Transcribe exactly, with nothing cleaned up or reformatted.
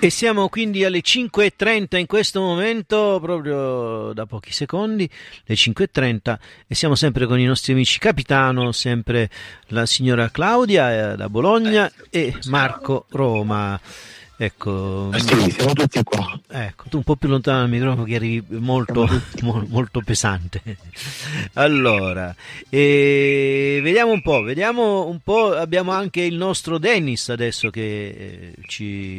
E siamo quindi alle cinque e trenta in questo momento, proprio da pochi secondi, le cinque e trenta, e siamo sempre con i nostri amici Capitano, sempre la signora Claudia eh, da Bologna e Marco Roma. Ecco, sì, siamo tutti qua. Ecco, tu un po' più lontano dal microfono che arrivi molto, mo, molto pesante. Allora, e vediamo un po', vediamo un po', abbiamo anche il nostro Dennis adesso che eh, ci